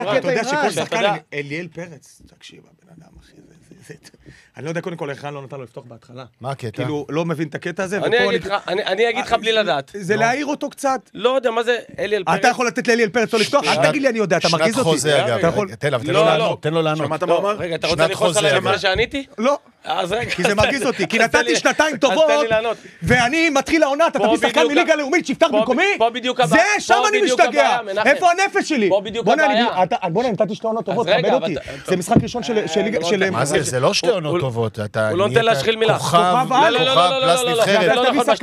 אתה יודע שכל שחקן, אליאל פרץ, תקשיב, הבן אדם, אחי, אני לא יודע, קודם כל, איך לא נתן לו לפתוח בהתחלה. מה הקטע? כאילו, לא מבין את הקטע הזה. אני אגיד לך בלי לדעת. זה להעיר אותו קצת. לא יודע, מה זה אליאל פרץ? אתה יכול לתת לאליאל פרץ לא לפתוח? אל תגיד לי, אני יודע, אתה מרגיז אותי. שנת חוזה, אגב. תן לו לענות. שמעת מה אמר? רגע, אתה רוצה לכעוס עליי לפני שעניתי? לא. אז רגע. כי זה מרגיז אותי, כי נתתי שנתיים טובות, אז תן לי לענות. ואני מתחיל העונה, אתה תביא שחקן מליגה לאומית, שיפתח במקומי? פה בדיוק הבעיה. זה, שם אני משתגע. איפה הנפש שלי? פה בדיוק הבעיה. בוא'נה, נתתי שתי עונות טובות, כבד אותי. זה משחק ראשון של... מה זה? זה לא שתי עונות טובות. הוא לא נותן להשחיל מילה. כוכב פלס נבחרת.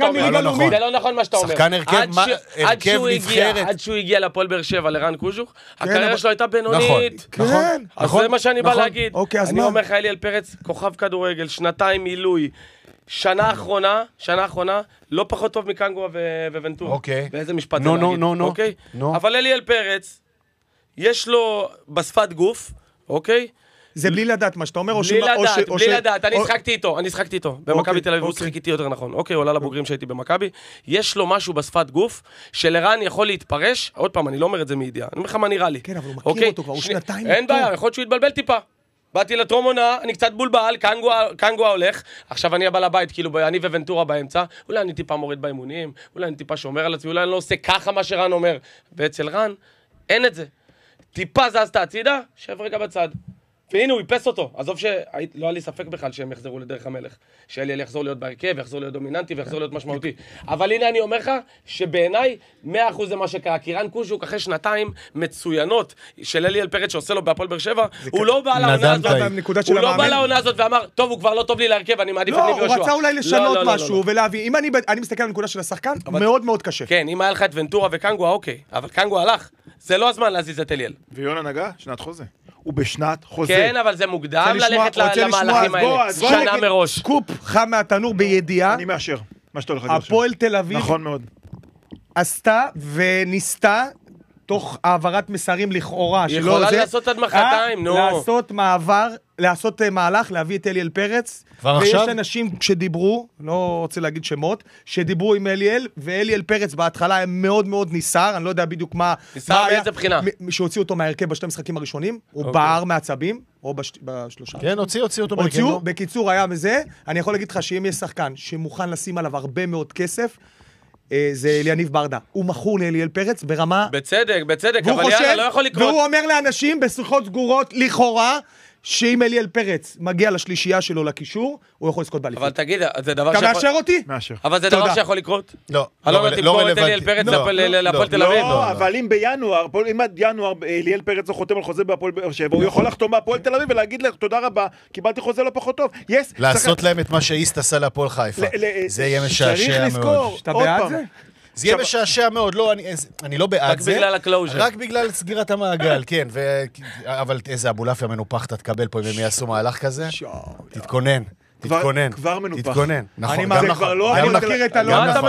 זה לא נכון מה שאתה אומר. שחקן הרכב נבחרת. עד שהוא הגיע לפועל באר שבע לרן קוז'וך, הקריירה שלו הייתה בינונית. נכון. אז זה מה שאני בא להגיד. אני מה? אומר לך, אליאל פרץ, כוכב כדורגל, שנתיים מילוי, שנה אחרונה, לא פחות טוב מקנגו וונטורה. אוקיי. באיזה משפט זה להגיד. אוקיי? אבל אליאל פרץ, יש לו בשפת גוף, אוקיי? זה בלי לדעת מה שאתה אומר, או בלי לדעת, אני שחקתי איתו. במכבי תל אביב הוא שחק איתי יותר נכון. אוקיי, עולה לבוגרים שהייתי במכבי. יש לו משהו בשפת גוף, שלרן יכול להתפרש, עוד פעם, אני לא אומר את זה מידיעה, אני אומר לך מה נראה לי. כן, אבל הוא מכיר אותו כבר, הוא שנתיים. אין בעיה, יכול להיות שהוא יתבלבל טיפה. באתי לטרום עונה, אני קצת בולבל, קנגו הולך, עכשיו אני הבא לבית, כאילו אני וונטורה באמצע, אולי אני טיפה מוריד באימונים, אולי אני טיפה שומר על עצמי, אולי אני לא עושה ככה מה שרן אומר. ואצל רן, אין את זה. טיפה זזת הצידה, שב רגע בצד. והנה הוא איפס אותו, עזוב שלא היה לי ספק בכלל שהם יחזרו לדרך המלך, שאליאל יחזור להיות בהרכב, יחזור להיות דומיננטי ויחזור להיות משמעותי. אבל הנה אני אומר לך שבעיניי 100% זה מה שקרה, כי רן קוז'וק אחרי שנתיים מצוינות של אליאל פרץ שעושה לו בהפועל באר שבע, הוא לא בא לעונה הזאת ואמר, טוב הוא כבר לא טוב לי להרכב, אני מעדיף את ניב יהושע. לא, הוא רצה אולי לשנות משהו ולהביא, אם אני מסתכל על הנקודה של השחקן, מאוד מאוד קשה. כן, אם היה לך את ונטורה וקנגו, אוקיי, אבל קנגו הלך, זה לא הזמן להזיז את אליאל. ויונה נגע, שנת חוזה. הוא בשנת חוזה. כן, אבל זה מוקדם ללכת למהלכים האלה. שנה מראש. סקופ חם מהתנור בידיעה. אני מאשר, מה שאתה הולך להגיד עכשיו. הפועל תל אביב. נכון מאוד. עשתה וניסתה, תוך העברת מסרים לכאורה. יכולה לעשות עד מחרתיים, נו. לעשות מהלך, להביא את אליאל פרץ. ויש אנשים שדיברו, לא רוצה להגיד שמות, שדיברו עם אליאל, ואליאל פרץ בהתחלה היה מאוד מאוד ניסר, אני לא יודע בדיוק מה... ניסר מאיזה בחינה? שהוציאו אותו מהרכב בשתי משחקים הראשונים, הוא בער מעצבים, או בשלושה. כן, הוציאו אותו מהרכב. הוציאו, בקיצור היה מזה, אני יכול להגיד לך שאם יש שחקן שמוכן לשים עליו הרבה מאוד כסף, זה אליניב ברדה. הוא מכור לאליאל פרץ ברמה... בצדק, אבל יאללה, לא יכול לקרות. והוא אומר לאנשים בשיחות סגורות, לכאורה, שאם אליאל פרץ מגיע לשלישייה שלו לקישור, הוא יכול לזכות באליפות. אבל תגיד, זה דבר אתה מאשר אותי? מאשר. אבל זה דבר שיכול לקרות? לא. לא תמכור את אליאל פרץ להפועל תל אביב? לא, אבל אם בינואר, אם עד ינואר אליאל פרץ לא חותם על חוזה בהפועל באר שבע, הוא יכול לחתום בהפועל תל אביב ולהגיד לך, תודה רבה, קיבלתי חוזה לא פחות טוב. לעשות להם את מה שאיסט עשה להפועל חיפה. זה יהיה משעשע מאוד. שאתה בעד זה? זה יהיה משעשע מאוד, לא, אני לא בעד זה. רק בגלל הקלוז'ר. רק בגלל סגירת המעגל, כן. אבל איזה אבולעפיה מנופחת תקבל פה אם הם יעשו מהלך כזה. תתכונן. כבר מנופח. תתכונן. אני מכיר את אלון. מה אתה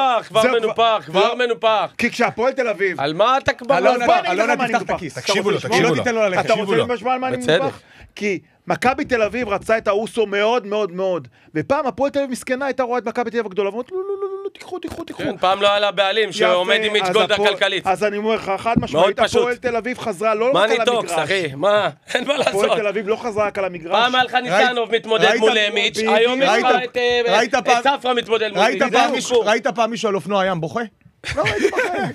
כבר מנופח. כי כשהפועל תל אביב... על מה אתה כבר... אלונה תפתח את הכיס. תקשיבו לו. לא תיתן לו ללכת. אתה רוצה לשמוע על מה אני מנופח? כי מכבי תל אביב רצה את האוסו מאוד מאוד מאוד, ופעם הפועל תל אביב מסכנה הייתה רואה את מכבי תל אביב הגדולה, ואומרת לא, תיקחו. כן, פעם לא היה לה בעלים שעומד עם מצגולדה כלכלית. אז אני אומר לך, חד משמעית, הפועל תל אביב חזרה לא רק על המגרש. מה ניתוקס, אחי? מה? אין מה לעשות. הפועל תל אביב לא חזרה רק על המגרש. פעם היה לך ניסנוב מתמודד מול מיץ', היום יש לך את ספרה מתמודד מול מיץ'. ראית פעם מישהו על אופנוע ים בוכה? לא ראיתי בחיים.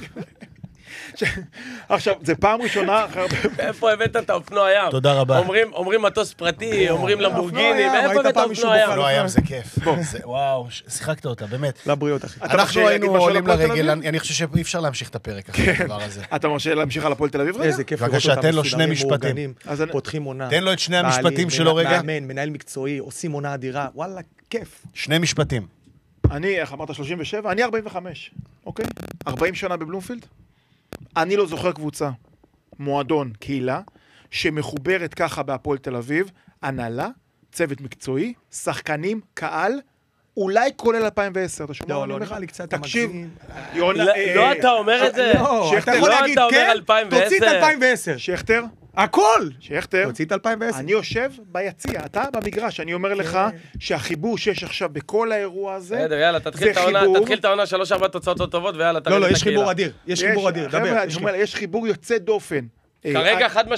עכשיו, זה פעם ראשונה... איפה הבאת את האופנוע ים? תודה רבה. אומרים מטוס פרטי, אומרים למבורגיני, ואיפה הבאת האופנוע ים? אופנוע ים זה כיף. וואו, שיחקת אותה, באמת. לבריאות, אחי. אנחנו היינו עולים לרגל, אני חושב שאי אפשר להמשיך את הפרק אחרי הדבר הזה. אתה מרשה להמשיך על הפועל תל אביב רגע? איזה כיף. בבקשה, תן לו שני משפטים. פותחים עונה. תן לו את שני המשפטים שלו רגע. מאמן, מנהל מקצועי, עושים עונה אדירה. וואלה, כיף. שני משפטים. אני, איך אמרת, 37? אני 45, אוקיי? 40 שנה בבלומפילד. אני לא זוכר קבוצה, מועדון, קהילה, שמחוברת ככה בהפועל תל אביב, הנהלה, צוות מקצועי, שחקנים, קהל, אולי כולל 2010, אתה שומע? לא נראה לי קצת תקשיב, לא אתה אומר את זה? לא, אתה יכול להגיד, כן, תוציא את 2010. שכתר? הכל! שכתר? תוציא את 2010. אני יושב ביציע, אתה במגרש, אני אומר לך שהחיבור שיש עכשיו בכל האירוע הזה, בסדר, יאללה, תתחיל את העונה 3-4 תוצאות טובות, ויאללה, לא, יש חיבור אדיר, יש חיבור אדיר, דבר. יש חיבור יוצא דופן כרגע חד